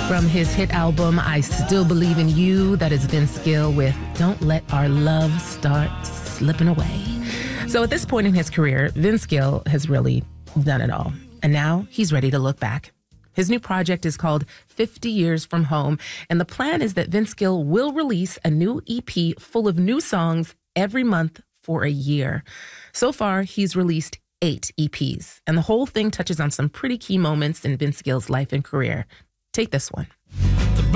From his hit album, I Still Believe in You, that is Vince Gill with Don't Let Our Love Start Slipping Away. So at this point in his career, Vince Gill has really done it all. And now he's ready to look back. His new project is called 50 Years From Home, and the plan is that Vince Gill will release a new EP full of new songs every month for a year. So far, he's released 8 EPs, and the whole thing touches on some pretty key moments in Vince Gill's life and career. Take this one.